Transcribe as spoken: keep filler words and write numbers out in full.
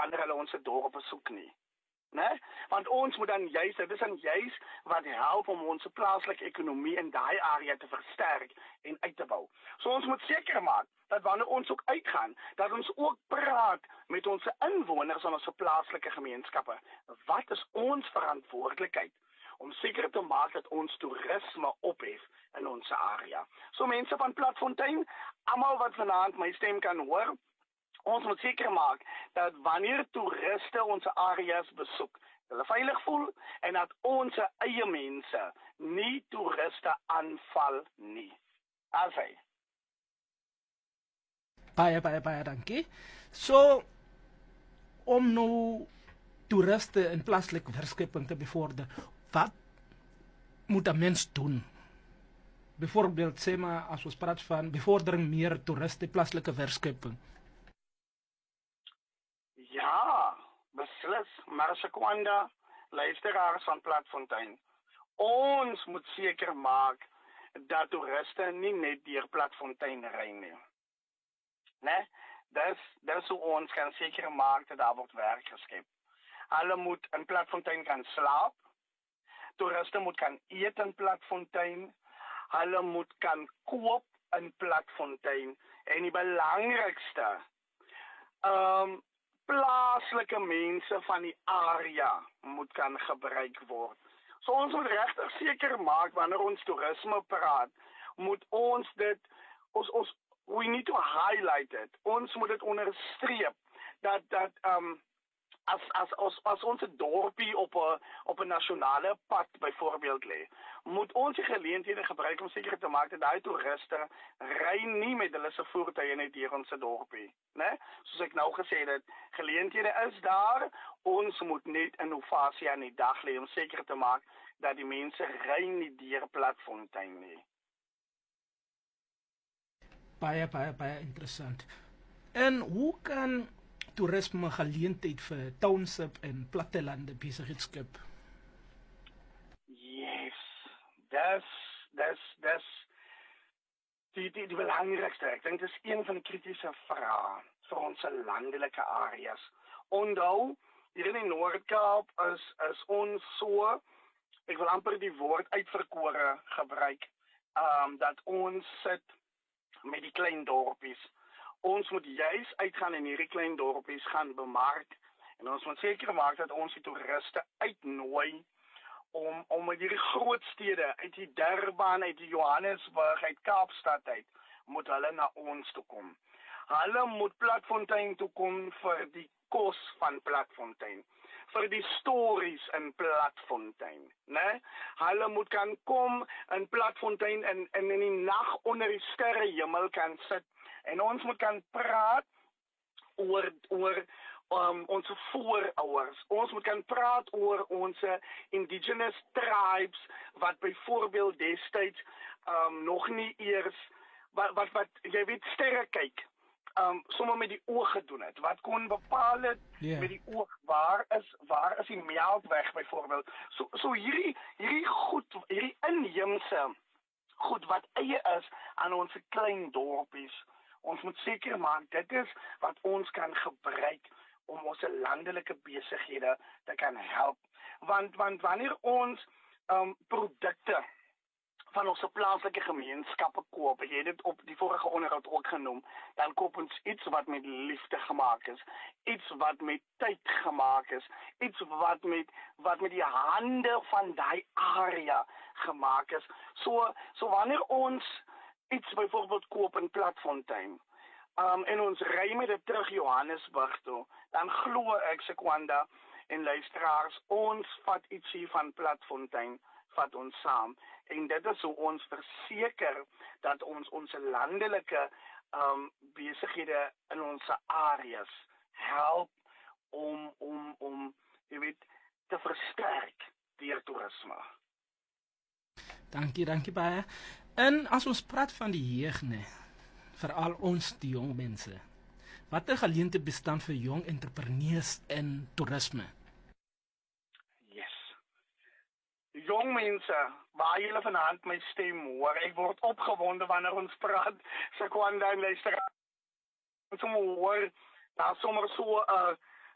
wanneer hulle ons dorp besoek nie. Nee? Want ons moet dan juist, dit is dan juist wat help om onze plaaslike ekonomie in die area te versterk en uit te bou. So ons moet seker maak dat wanneer ons ook uitgaan, dat ons ook praat met onze inwoners en onze plaaslike gemeenskappe. Wat is ons verantwoordelikheid om seker te maak dat ons toerisme ophef in onze area? So mense van Platfontein, almal wat vanaand my stem kan hoor, ons moet seker maak dat wanneer toeriste onze areas besoek, hulle veilig voel en dat onze eie mense nie toeriste aanval nie. As hy. Baie, baie, baie dankie. So, om nou toeriste in plaaslike verskeping te bevorder, wat moet 'n mens doen? Bijvoorbeeld, sê maar, as ons praat van bevordering meer toeriste plaaslike verskeping. Ja, beslis, maar Sekwanda, luisteraars van Platfontein, ons moet seker maak dat toeriste nie net deur Platfontein ry nie. Nee, dis dis hoe ons kan seker maak dat daar word werk geskep. Hulle moet in Platfontein kan slaap. Toeriste moet kan eet in Platfontein. Hulle moet kan koop in Platfontein. En die belangrikste, um, plaaslike mense van die area moet kan gebruik word. So ons moet regtig seker maak wanneer ons toerisme praat, moet ons dit ons ons we need to highlight it. Ons moet dit onderstreep dat dat um as as as as ons dorpie op 'n op 'n nasionale pad byvoorbeeld lê, moet ons die geleenthede gebruik om seker te maak dat daai toeriste ry nie met hulle se voertuie net deur ons dorpie, né? Soos ek nou gesê het, geleenthede is daar, ons moet net innovasie aan die dag lê om seker te maak dat die mense ry nie deur Platfontein nie. Baie, baie, baie interessant. En hoe kan toerisme geleentheid vir township en plattelande besigheid skep? Yes, dis dis dis die die die belangrikste. Ek dink dit is een van die kritiese vrae vir ons landelike areas. Onthou, hier in die Noord-Kaap is is ons so, ek wil amper die woord uitverkore gebruik, um, dat ons sit met die klein dorpies. Ons moet juis uitgaan en hierdie klein dorpies gaan bemark en ons moet seker maak dat ons die toeriste uitnooi om om uit hierdie groot stede, uit die Durban, uit die Johannesburg, uit Kaapstad uit, moet hulle na ons toe kom. Hulle moet Platfontein toe kom vir die kos van Platfontein, vir die stories in Platfontein, né? Hulle moet kan kom in Platfontein en, en in die nag onder die sterrehemel kan sit en ons moet kan praat oor oor um, onze voorouers. Ons moet kan praat oor onze indigenous tribes wat byvoorbeeld destyds um, nog nie eers wat wat wat jy weet sterre kyk. Um, sommer met die oog gedoen het. Wat kon bepaal het yeah. met die oog, waar is waar is die Melkweg byvoorbeeld. So so hierdie hierdie goed, hierdie inheemse goed wat eie is aan ons klein dorpies. Ons moet seker maak dit is wat ons kan gebruik om ons landelike besighede te kan help. Want want wanneer ons um, produkte van onze plaaslike gemeenskappe koop, jy het dit op die vorige onderhoud ook genoem, dan koop ons iets wat met liefde gemaakt is, iets wat met tyd gemaakt is, iets wat met, wat met die hande van die area gemaakt is. So, so wanneer ons iets bijvoorbeeld koop in Platfontein, um, en ons ry met dit terug Johannesburg toe, dan glo ek Sekwanda en luisteraars, ons vat iets hier van Platfontein, vat ons saam. En dit is hoe ons verseker dat ons onze landelike um, besighede in onze areas help om, om, om jy weet, te versterk deur toerisme. Dankie, dankie baie. En as ons praat van die jeug, nee, veral ons die jong mense, wat 'n geleentheid bestaan vir jong entrepreneurs in toerisme? Jong mense, waar julle vanaand my stem hoor, ek word opgewonde wanneer ons praat, Sekwanda en luisteraars. Ons hoor, daar sommer so 'n